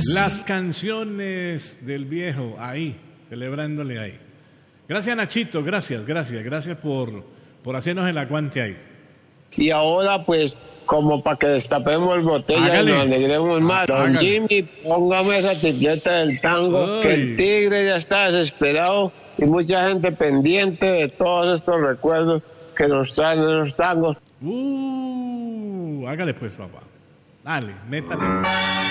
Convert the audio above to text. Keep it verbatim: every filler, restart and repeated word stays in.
Las canciones del viejo, ahí, celebrándole ahí. Gracias, Nachito, gracias, gracias, gracias por, por hacernos el aguante ahí. Y ahora, pues, como para que destapemos botella Hágale. y nos alegremos más. Don Hágale. Jimmy, póngame esa etiqueta del tango, Ay. que el tigre ya está desesperado y mucha gente pendiente de todos estos recuerdos que nos traen esos tangos. Uh, hágale pues, papá. Dale, métale.